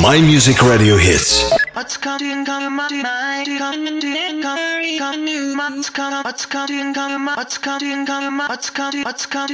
My Music Radio Hits. What's coming, coming, my tonight, coming to end, coming, coming, what's coming, what's coming, coming, what's coming, coming, what's coming,